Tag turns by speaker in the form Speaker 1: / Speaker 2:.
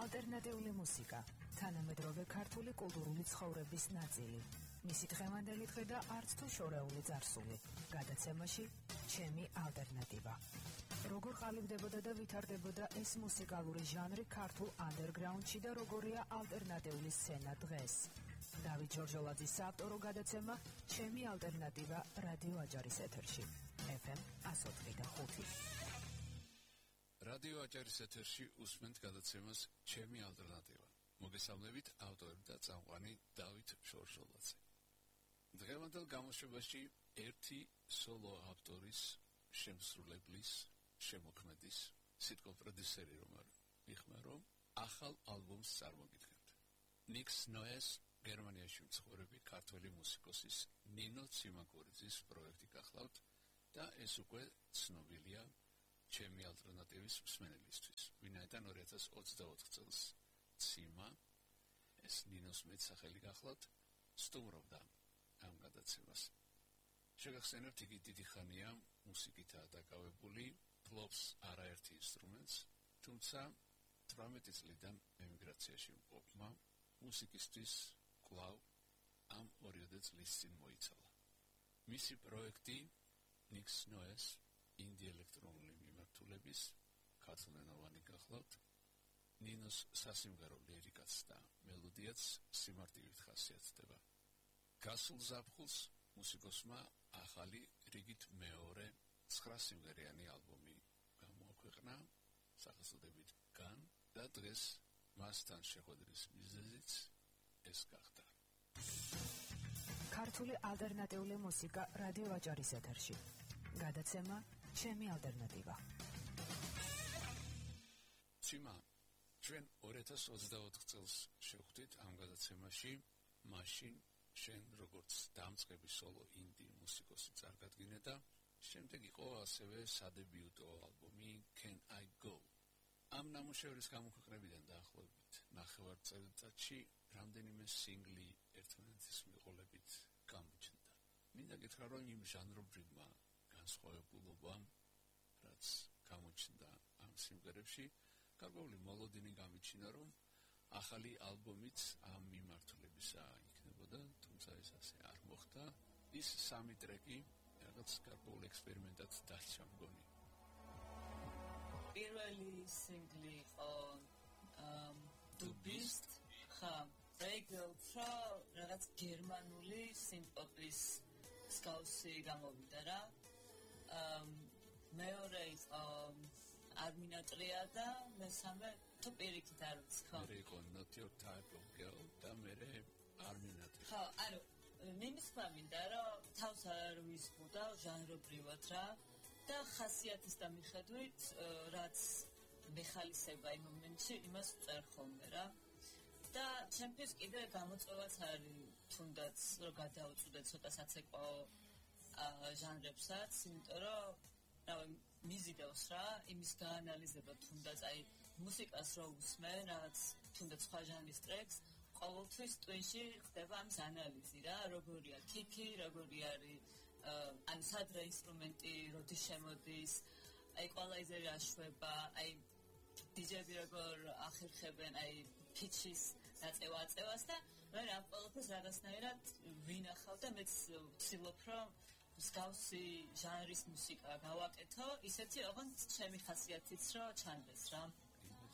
Speaker 1: ალტერნატიული მუსიკა, თანამედროვე ქართული კულტურული ცხოვრების ნაწილი. მისი დღევანდელი დღე და არც თუ შორეული წარსული. გადაცემაში ჩემი ალტერნატივა. როგორ ყალიბდებოდა და ვითარდებოდა ეს მუსიკალური ჟანრი ქართულ ანდერგრაუნდში და როგორია ალტერნატიული სცენა დღეს. დავით ჯორჯოლაძის საავტორო გადაცემა ჩემი ალტერნატივა რადიო აჭარის ეთერში. FM 104.5.
Speaker 2: რადიო აჭარის ეთერში უსმენთ გადაცემას ჩემი ალტერნატივა. მოგესალმებით ავტორი და წამყვანი დავით ჯორჯოლაძე. დღევანდელ გამოშვებაში ერთი სოლო ავტორის, შემსრულებლის, შემოქმედის, სიტყვა პროდიუსერი რომ მიხმარო, ახალ ალბომს წარმოგიდგენთ. ნიქს ნოეს გერმანიაში მცხოვრები ქართველი მუსიკოსის ნინო ციმაკურიძის პროექტი გახლავთ და ეს უკვე ცნობილია ჩემი ალტერნატივის მსმენელისთვის. ვინაიდან 2024 წელს ციმა, ეს ნინოს მეტსახელი გახლავთ, სტუმრობდა ამ გადაცემას. შეგახსენებთ, იგი დიდი ხანია მუსიკითაა დაკავებული, ფლობს არაერთ ინსტრუმენტს, თუმცა 18 წლიდან ემიგრაციაში მყოფმა მუსიკისთვის კვლავ ამ 20 წლის წინ მოიცალა. მისი პროექტი ნიქს ნოეს ინდი ელექტრონული მიმართულების ქართულენოვანი გახლავთ, ნინოს სასიმღერო ლირიკაც და მელოდიაც სიმარტივით ხასიათდება. გასულ ზაფხულს მუსიკოსმა ახალი რიგით მეორე 9 სიმღერიანი ალბომი გამოაქვეყნა სახელწოდებით გან და დღეს მასთან შეხვედრის მიზეზიც ეს გახდა.
Speaker 1: ქართული ალტერნატიული მუსიკა რადიო აჭარის ეთერში. გადაცემა ჩემი ალტერნატივა.
Speaker 2: ციმა, ჩვენ 2024 წელს შევხვდით ამ გადაცემაში, მაშინ შენ როგორც დამწყები სოლო ინდი მუსიკოსი წარგადგინე და შემდეგ იყო ასევე სადებიუტო ალბომი Can I Go. ამ ნამუშევრის გამოქვეყნებიდან დაახლოებით 9 წელიწადში რამდენიმე სინგლი ერთმანეთის მიყოლებით გამოჩნდა. მინდა გითხრა, რომ იმ ჟანრობრივმა განსხვავებულობამ, რაც გამოჩნდა ამ სიმღერებში, გარკვეული მოლოდინი გამიჩინა, რომ ახალი ალბომიც ამ მიმართულებისაა იქნებოდა, თუმცა ეს ასე არ მოხდა. ის 3 ტრეკი რაღაც გარკვეულ ექსპერიმენტად დარჩა მგონი.
Speaker 3: პირველი სინგლი იყო Du bist, რაღაც გერმანული სინპოპის მსგავსი გამოვიდა რა. მეორე იყო Arminatrija და მესამე თუ პირიქით არ ვიცი ხო.
Speaker 2: მე იყო Not Your Type of Girl და მე Arminatrija.
Speaker 3: ხო, ანუ მინდა მინდა რომ თავს არ ვისმოდა ჟანრობრივად რა და ხასიათის და მიხედვით რაც მეხალისება იმ მომენტში იმას წერ ხოლმე რა. და ჩემთვის კიდე გამოწვევაც არის თუნდაც რომ გადავწუდე ცოტა საცეკვაო ჟანრებსაც, იმიტომ რომ რავი მიზიდავს რა იმის გაანალიზება თუნდაც აი მუსიკას რო უსმე რაც თუნდაც სხვა ჟანრის ტრეკს ყოველთვის ტვინში ხდება ამის ანალიზი რა როგორია კიკი როგორი არის ან სადრე ინსტრუმენტი როდის შემოდის აი კვალაიზერი აშვება აი დიჯეები როგორ ახერხებენ აი პიჩის დაწევას და მე რა ყოველთვის რაღაცნაირად ვინახავ და მეც ვცდილობ რომ მსგავსი ჟანრის მუსიკა გავაკეთო, ისეთი ოღონდ ჩემი ხასიათიც რო ჩანდეს რა.